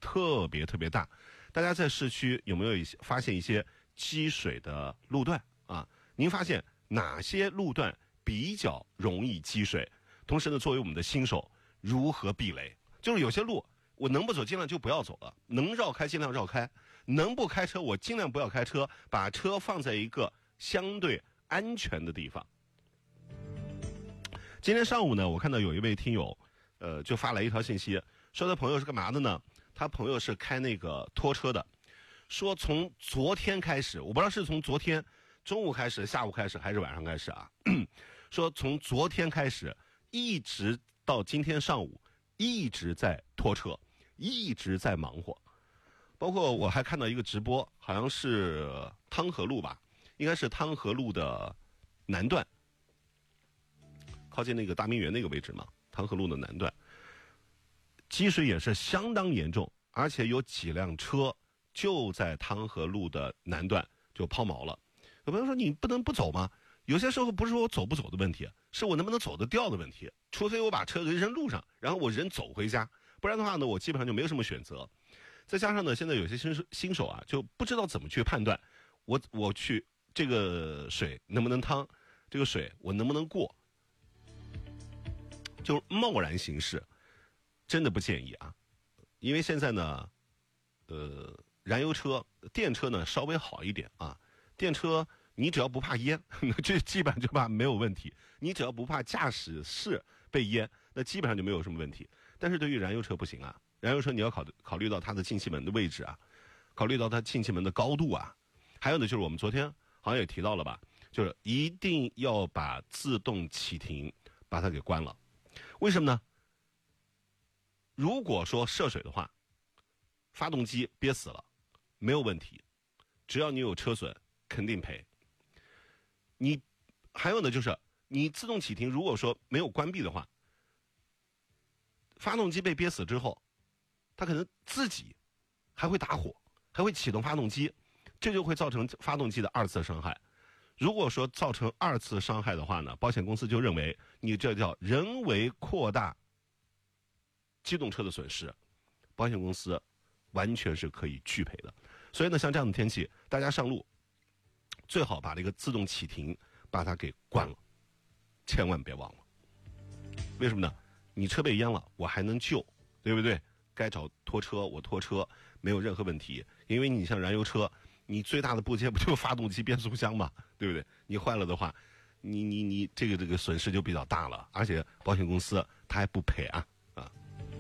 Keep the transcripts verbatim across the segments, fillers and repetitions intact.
特别特别大。大家在市区有没有一些发现一些积水的路段啊？您发现哪些路段比较容易积水？同时呢，作为我们的新手，如何避雷？就是有些路我能不走尽量就不要走了，能绕开尽量绕开，能不开车我尽量不要开车，把车放在一个相对安全的地方。今天上午呢，我看到有一位听友呃，就发来一条信息，说他朋友是干嘛的呢？他朋友是开那个拖车的，说从昨天开始，我不知道是从昨天中午开始、下午开始还是晚上开始啊，说从昨天开始一直到今天上午一直在拖车，一直在忙活。包括我还看到一个直播，好像是汤河路吧，应该是汤河路的南段，靠近那个大明园那个位置嘛，汤河路的南段积水也是相当严重，而且有几辆车就在汤河路的南段就抛锚了。有朋友说你不能不走吗？有些时候不是说我走不走的问题，是我能不能走得掉的问题，除非我把车给扔路上，然后我人走回家，不然的话呢，我基本上就没有什么选择。再加上呢，现在有些新手新手啊，就不知道怎么去判断，我我去这个水能不能趟，这个水我能不能过，就贸然行事，真的不建议啊。因为现在呢，呃，燃油车、电车呢稍微好一点啊，电车你只要不怕淹，这基本上就怕没有问题。你只要不怕驾驶室被淹，那基本上就没有什么问题。但是对于燃油车不行啊，燃油车你要考考虑到它的进气门的位置啊，考虑到它进气门的高度啊，还有呢就是我们昨天好像也提到了吧，就是一定要把自动启停把它给关了。为什么呢？如果说涉水的话，发动机憋死了没有问题，只要你有车损肯定赔。你还有呢就是你自动启停如果说没有关闭的话，发动机被憋死之后，它可能自己还会打火，还会启动发动机，这就会造成发动机的二次伤害。如果说造成二次伤害的话呢，保险公司就认为你这叫人为扩大机动车的损失，保险公司完全是可以拒赔的。所以呢，像这样的天气，大家上路最好把这个自动启停把它给关了，千万别忘了。为什么呢？你车被淹了，我还能救，对不对？该找拖车我拖车没有任何问题，因为你像燃油车，你最大的部件不就是发动机变速箱嘛，对不对？你坏了的话，你你你这个这个损失就比较大了，而且保险公司他还不赔啊啊！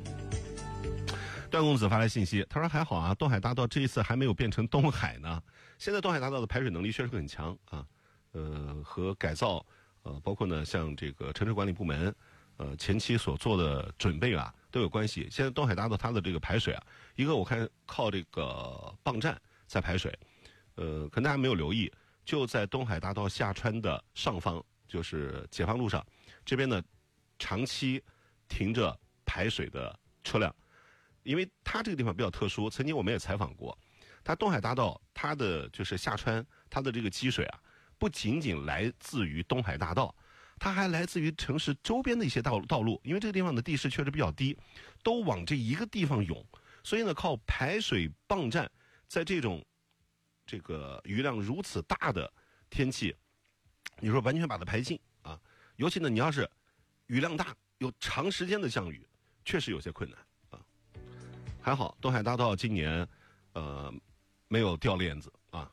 段公子发来信息，他说还好啊，东海大道这一次还没有变成东海呢。现在东海大道的排水能力确实很强啊，呃，和改造呃，包括呢像这个城市管理部门呃前期所做的准备啊都有关系。现在东海大道它的这个排水啊，一个我看靠这个泵站在排水，呃，可能大家没有留意，就在东海大道下穿的上方，就是解放路上这边呢，长期停着排水的车辆。因为它这个地方比较特殊，曾经我们也采访过，它东海大道它的就是下穿它的这个积水啊，不仅仅来自于东海大道，它还来自于城市周边的一些道道路，因为这个地方的地势确实比较低，都往这一个地方涌，所以呢，靠排水泵站，在这种这个雨量如此大的天气，你说完全把它排尽啊，尤其呢，你要是雨量大，有长时间的降雨，确实有些困难。还好东海大道今年呃没有掉链子啊。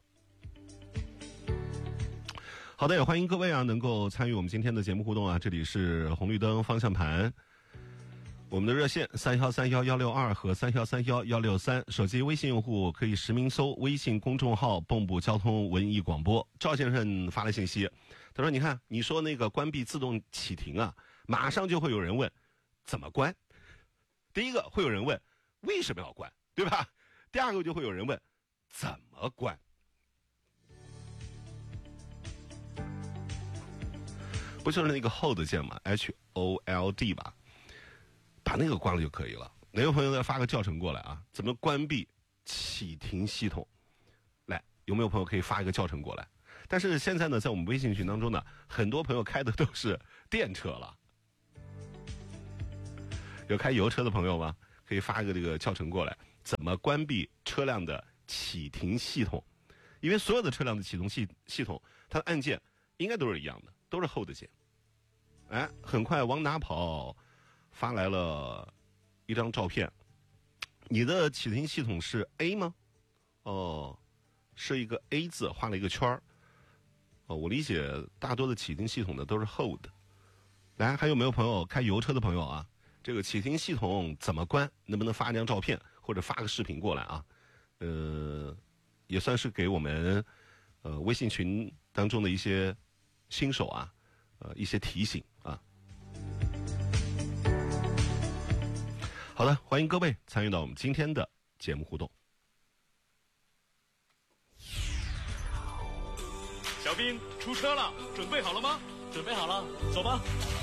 好的，也欢迎各位啊能够参与我们今天的节目互动啊，这里是红绿灯方向盘，我们的热线三幺三幺幺六二和三幺三幺幺六三，手机微信用户可以实名搜微信公众号蚌埠交通文艺广播。赵先生发来信息，他说你看你说那个关闭自动启停啊，马上就会有人问怎么关。第一个会有人问为什么要关，对吧？第二个就会有人问怎么关。不就是那个 hold 键嘛 H O L D 吧，把那个关了就可以了。哪位朋友再发个教程过来啊？怎么关闭启停系统？来，有没有朋友可以发一个教程过来？但是现在呢，在我们微信群当中呢，很多朋友开的都是电车了。有开油车的朋友吗？可以发一个这个教程过来， 怎么关闭车辆的启停系统，因为所有的车辆的启动系系统，它的按键应该都是一样的，都是 Hold 键。哎，很快往哪跑发来了一张照片，你的启停系统是 A 吗？哦，是一个 A 字画了一个圈儿。哦，我理解大多的启停系统呢都是 Hold。来，还有没有朋友开油车的朋友啊？这个启停系统怎么关？能不能发一张照片或者发个视频过来啊？呃，也算是给我们呃微信群当中的一些新手啊，呃一些提醒啊。好的，欢迎各位参与到我们今天的节目互动。 小兵出车了，准备好了吗？ 准备好了，走吧。